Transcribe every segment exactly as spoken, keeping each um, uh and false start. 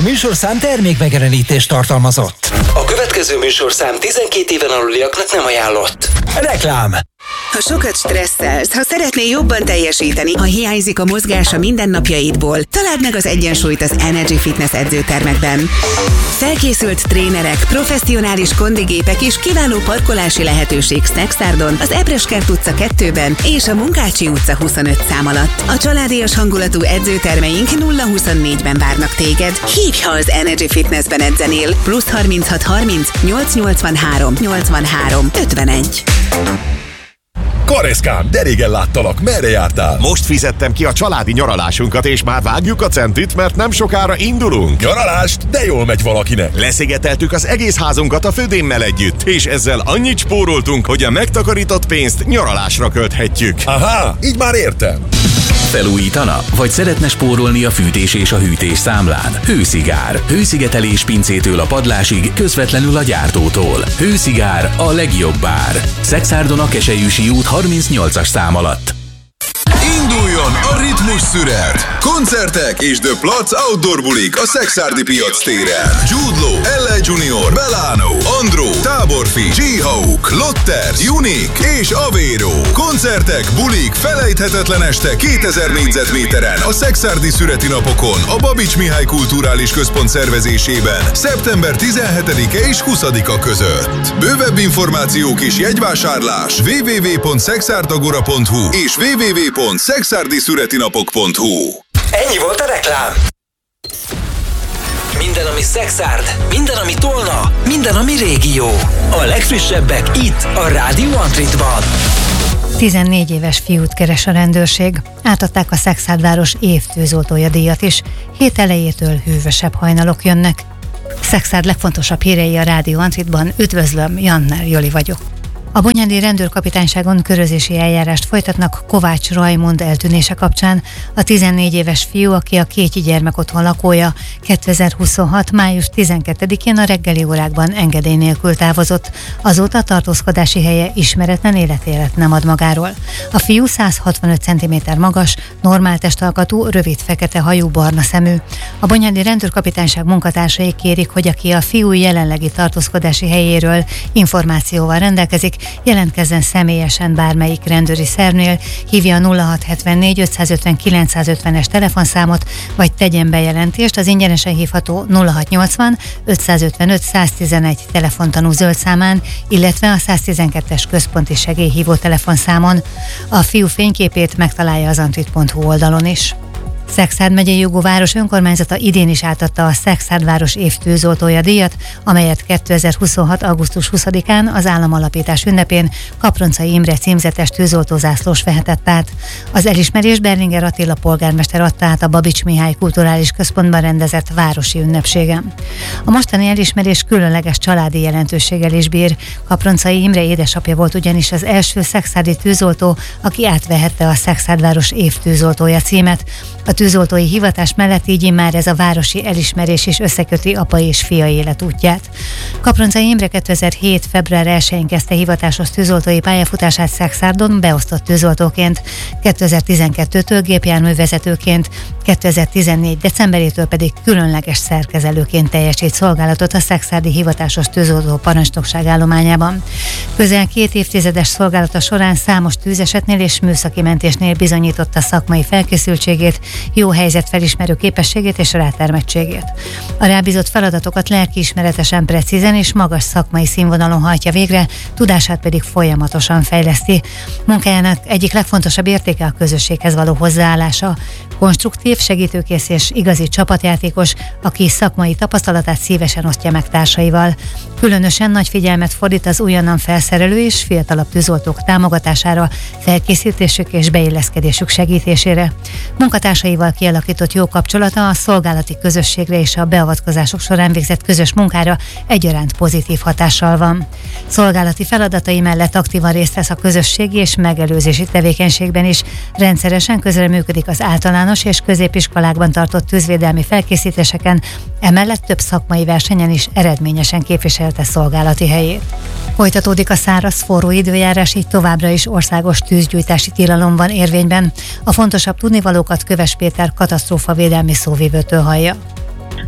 műsorszám termékmegjelenítést tartalmazott. A következő műsorszám tizenkét éven aluliaknak nem ajánlott. Reklám. Ha sokat stresszelsz, ha szeretnél jobban teljesíteni, ha hiányzik a mozgás a mindennapjaidból, találd meg az egyensúlyt az Energy Fitness edzőtermekben. Felkészült trénerek, professzionális kondigépek és kiváló parkolási lehetőség Szexárdon, az Ebreskert utca kettőben és a Munkácsi utca huszonöt szám alatt. A családias hangulatú edzőtermeink nulla huszonnégyben várnak téged. Hívj, ha az Energy Fitnessben edzenél. Plusz harminchat harminc nyolcszáznyolcvanhárom nyolcvanhárom ötvenegy. Kareszkám, de régen láttalak, merre jártál? Most fizettem ki a családi nyaralásunkat, és már vágjuk a centit, mert nem sokára indulunk. Nyaralást? De jól megy valakinek. Leszigeteltük az egész házunkat a födémmel együtt, és ezzel annyit spóroltunk, hogy a megtakarított pénzt nyaralásra költhetjük. Aha, így már értem. Felújítana? Vagy szeretne spórolni a fűtés és a hűtés számlán? Hőszigár. Hőszigetelés pincétől a padlásig, közvetlenül a gyártótól. Hőszigár, a legjobb ár. Szexárdon a Keselyűsi út harmincnyolcas szám alatt. Induljon a ritmus szünet! Koncertek és The Platz Outdoor bulik a Szekszárdi piac téren. Jude Law, el ej Junior, Belano, Andró, Táborfi, G-Hawk, Lotter, Unique és Avero. Koncertek, bulik, felejthetetlen este kétezer négyzetméteren a Szekszárdi szüreti napokon a Babics Mihály Kulturális Központ szervezésében szeptember tizenhetedike és huszadika között. Bővebb információk és jegyvásárlás double-u double-u double-u pont szexárdagora pont hu és double-u double-u double-u pont szexárdiszuretinapok pont hu. Ennyi volt a reklám. Minden, ami Szexárd, minden, ami Tolna, minden, ami régió. A legfrissebbek itt, a Rádió Antritban. tizennégy éves fiút keres a rendőrség. Átadták a Szexárdváros év tűzoltója díjat is. Hét elejétől hűvösebb hajnalok jönnek. Szexárd legfontosabb hírei a Rádió Antritban. Üdvözlöm, Janner Joli vagyok. A Bonyádi rendőrkapitányságon körözési eljárást folytatnak Kovács Rajmund eltűnése kapcsán. A tizennégy éves fiú, aki a Kétyi gyermekotthon lakója, kétezer-huszonhat. május tizenkettedikén a reggeli órákban engedély nélkül távozott. Azóta tartózkodási helye ismeretlen, életélet nem ad magáról. A fiú száz hatvanöt centiméter magas, normál testalkatú, rövid fekete hajú, barna szemű. A Bonyádi rendőrkapitányság munkatársai kérik, hogy aki a fiú jelenlegi tartózkodási helyéről információval rendelkezik, jelentkezzen személyesen bármelyik rendőri szervnél, hívja a nulla hat hetvennégy ötszázötven kilencszázötvenes telefonszámot, vagy tegyen bejelentést az ingyenesen hívható nulla hat nyolcvan ötszázötvenöt száztizenegy telefontanú zöld számán, illetve a száztizenkettes központi segélyhívó telefonszámon. A fiú fényképét megtalálja az antrit pont hu oldalon is. Szexárd megyei jogú város önkormányzata idén is átadta a Szexárdváros év tűzoltója díjat, amelyet kétezer-huszonhat. augusztus huszadikán az államalapítás ünnepén Kaproncai Imre címzetes tűzoltózászlós vehetett át. Az elismerés Berlinger Attila polgármester adta át a Babics Mihály Kulturális Központban rendezett városi ünnepségen. A mostani elismerés különleges családi jelentőséggel is bír. Kaproncai Imre édesapja volt ugyanis az első szexárdi tűzoltó, aki átvehette a Szexárdváros év tűzoltója címet. A tűzoltói hivatás mellett így immár ez a városi elismerés is összeköti apa és fia életútját. Kaproncai Imre kétezer-hét. február elsején kezdte hivatásos tűzoltói pályafutását Szexárdon beosztott tűzoltóként, kétezer-tizenkettőtől gépjárművezetőként, kétezer-tizennégy. decemberétől pedig különleges szerkezelőként teljesít szolgálatot a szexárdi hivatásos tűzoltó parancsnokság állományában. Közel két évtizedes szolgálata során számos tűzesetnél és műszaki mentésnél bizonyította szakmai felkészültségét, jó helyzetfelismerő képességét és rátermettségét. A rábízott feladatokat lelkiismeretesen, precízen és magas szakmai színvonalon hajtja végre, tudását pedig folyamatosan fejleszti. Munkájának egyik legfontosabb értéke a közösséghez való hozzáállása. Konstruktív, segítőkész és igazi csapatjátékos, aki szakmai tapasztalatát szívesen osztja meg társaival. Különösen nagy figyelmet fordít az újonnan felszerelő és fiatalabb tűzoltók támogatására, felkészítésük és beilleszkedésük segítésére. Munkatársaival kialakított jó kapcsolata a szolgálati közösségre és a beavatkozások során végzett közös munkára egyaránt pozitív hatással van. Szolgálati feladatai mellett aktívan részt vesz a közösségi és megelőzési tevékenységben is, rendszeresen közreműködik az általános és középiskolákban tartott tűzvédelmi felkészítéseken, emellett több szakmai versenyen is eredményesen képviselte szolgálati helyét. Folytatódik a száraz, forró időjárás, így továbbra is országos tűzgyújtási tilalom van érvényben. A fontosabb tudnivalókat Köves Péter katasztrófavédelmi szóvivőtől hallja.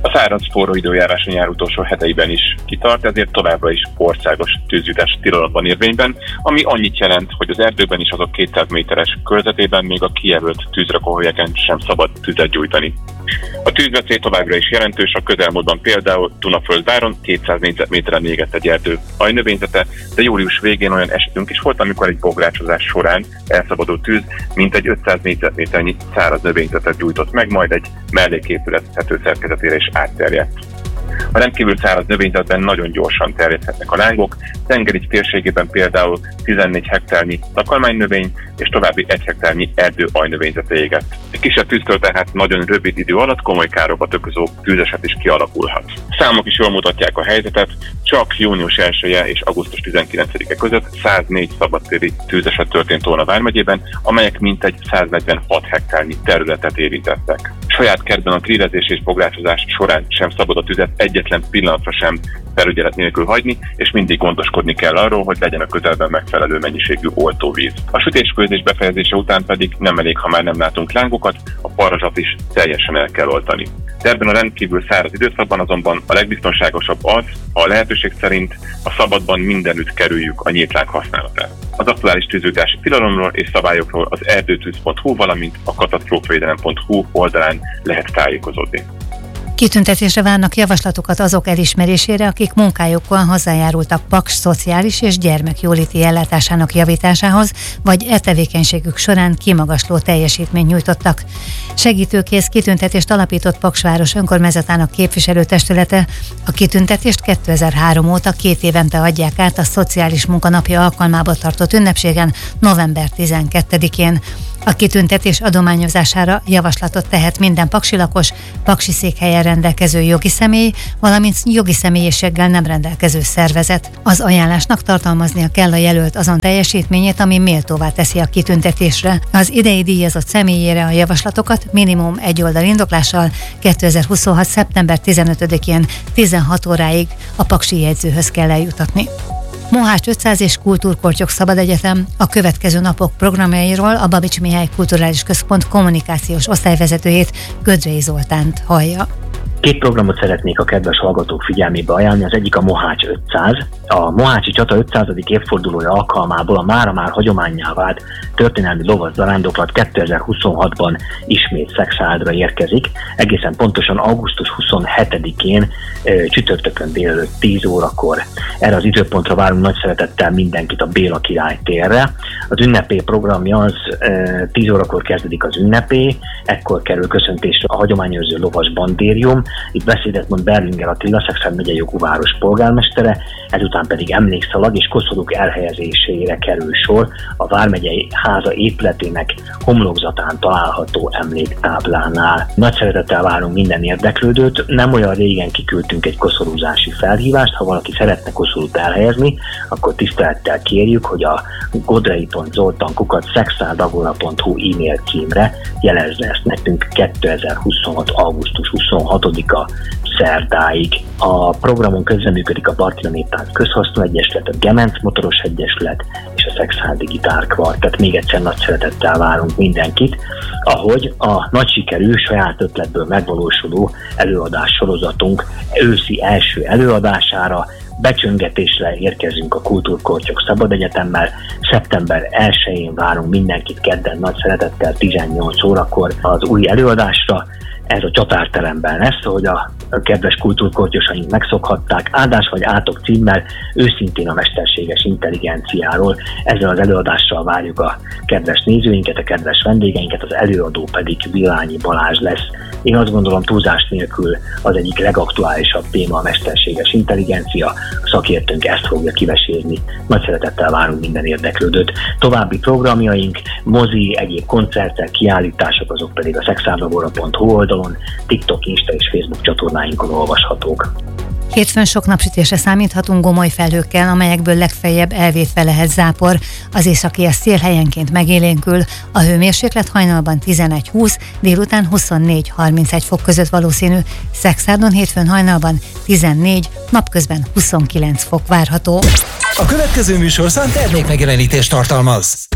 A száraz forró időjárás a nyár utolsó heteiben is kitart, ezért továbbra is országos tűzgyújtás tilalom van érvényben, ami annyit jelent, hogy az erdőben is azok kétszáz méteres körzetében még a kijelölt tűzrakóhelyeken sem szabad tüzet gyújtani. A tűzveszély továbbra is jelentős, a közelmúltban például Dunaföldváron kétszáz négyzetméteren égett egy erdő ajnövényzete, de július végén olyan esetünk is volt, amikor egy bográcsozás során elszabadult tűz mintegy ötszáz négyzetméternyi száraz növényzetet gyújtott meg, majd egy melléképület szerkezetére is átterjedt. A rendkívül száraz növényzetben nagyon gyorsan terjedhetnek a lángok, Tengeridj térségében például tizennégy hektárnyi takarmánynövény és további egy hektárnyi erdő ajnövényzete égett. Egy kisebb tűztől tehát nagyon rövid idő alatt komoly károkat okozó tűzeset is kialakulhat. Számok is jól mutatják a helyzetet, csak június elseje és augusztus tizenkilencedike között száznégy szabadtéri tűzeset történt volna Vármegyében, amelyek mintegy száznegyvenhat hektárnyi területet érintettek. Saját kertben a grillezés és bográcsozás során sem szabad a tüzet egyetlen pillanatra sem felügyelet nélkül hagyni, és mindig gondoskodni kell arról, hogy legyen a közelben megfelelő mennyiségű oltóvíz. A sütés-főzés befejezése után pedig nem elég, ha már nem látunk lángokat, a parrazsat is teljesen el kell oltani. De ebben a rendkívül száraz időszakban azonban a legbiztonságosabb az, ha a lehetőség szerint a szabadban mindenütt kerüljük a nyílt láng használatát. Az aktuális tűzgyújtási tilalomról és szabályokról az erdőtűz pont hu, valamint a katasztrófavédelem pont hu oldalán lehet tájékozódni. Kitüntetésre várnak javaslatokat azok elismerésére, akik munkájukkal hozzájárultak Paks szociális és gyermekjóléti ellátásának javításához, vagy e tevékenységük során kimagasló teljesítményt nyújtottak. Segítőkész kitüntetést alapított Paksváros önkormányzatának képviselőtestülete. A kitüntetést kétezer-három óta két évente adják át a Szociális Munkanapja alkalmából tartott ünnepségen, november tizenkettedikén. A kitüntetés adományozására javaslatot tehet minden paksi lakos, paksi székhelyen rendelkező jogi személy, valamint jogi személyiséggel nem rendelkező szervezet. Az ajánlásnak tartalmaznia kell a jelölt azon teljesítményét, ami méltóvá teszi a kitüntetésre. Az idei díjazott személyére a javaslatokat minimum egy oldal indoklással kétezer-huszonhat. szeptember tizenötödikén tizenhat óráig a paksi jegyzőhöz kell eljutatni. Mohács ötszáz és Kultúrkortyok Szabad Egyetem a következő napok programjairól a Babics Mihály Kulturális Központ kommunikációs osztályvezetőjét, Gödrei Zoltánt hallja. Két programot szeretnék a kedves hallgatók figyelmébe ajánlani, az egyik a Mohács ötszáz. A Mohácsi csata ötszázadik évfordulója alkalmából a mára már hagyománnyá vált történelmi lovas zarándoklat kétezer-huszonhatban ismét Szexárdra érkezik. Egészen pontosan augusztus huszonhetedikén csütörtökön délelőtt tíz órakor. Erre az időpontra várunk nagy szeretettel mindenkit a Béla Király térre. Az ünnepé programja az tíz órakor kezdődik az ünnepé, ekkor kerül köszöntésre a hagyományőrző lovas bandérium. Itt beszédet mond Berlinger Attila, Szekszárd megyei jogúváros polgármestere, ezután pedig emlékszalag és koszorúk elhelyezésére kerül sor a Vármegyei háza épületének homlokzatán található emléktáblánál. Nagy szeretettel várunk minden érdeklődőt, nem olyan régen kiküldtünk egy koszorúzási felhívást, ha valaki szeretne koszorút elhelyezni, akkor tisztelettel kérjük, hogy a godrei pont zoltan kukac szexárdagora pont hu e-mail címre jelezze ezt nekünk kétezer-huszonhat. augusztus huszonhatodika szerdáig. A programon közreműködik a Bartina Néptánc Közhasznú Egyesület, a Gemenc Motoros Egyesület és a Szexárdi Gitár Kvartett. Még egyszer nagy szeretettel várunk mindenkit, ahogy a nagy sikerű, saját ötletből megvalósuló előadás sorozatunk őszi első előadására becsöngetésre érkezünk a Kultúrkortyok Szabad Egyetemmel. szeptember elsején várunk mindenkit kedden nagy szeretettel tizennyolc órakor az új előadásra. Ez a csatárteremben lesz, ahogy a kedves kultúrkortyosaink megszokhatták, Áldás vagy átok címmel őszintén a mesterséges intelligenciáról. Ezzel az előadással várjuk a kedves nézőinket, a kedves vendégeinket, az előadó pedig Villányi Balázs lesz. Én azt gondolom, túlzás nélkül az egyik legaktuálisabb téma a mesterséges intelligencia. A szakértőnk ezt fogja kivesélni. Nagy szeretettel várunk minden érdeklődőt. További programjaink, mozi, egyéb koncertek, kiállítások, azok pedig a szexárdagora pont hu oldalon, TikTok, Insta és Facebook csatornáinkon olvashatók. Hétfőn sok napsütésre számíthatunk gomoly felhőkkel, amelyekből legfeljebb elvétve lehet zápor. Az északi szél helyenként megélénkül, a hőmérséklet hajnalban tizenegy-húsz, délután huszonnégy harmincegy fok között valószínű. Szexárdon hétfőn hajnalban tizennégy, napközben huszonkilenc fok várható. A következő műsorszám termékmegjelenítést tartalmaz.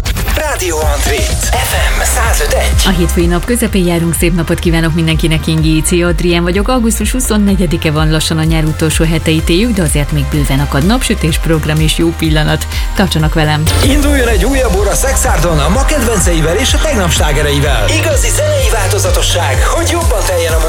Rádió Andrét. ef em száz öt egy. A hétfői nap közepén járunk, szép napot kívánok mindenkinek, Ingi Ici Adrián vagyok. augusztus huszonnegyedike van, lassan a nyár utolsó heteit éljük, de azért még bőven akad napsütés, program és jó pillanat. Tartsanak velem! Induljon egy újabb óra Szexárdon a ma kedvenceivel és a tegnap slágereivel. Igazi zenei változatosság, hogy jobban teljen a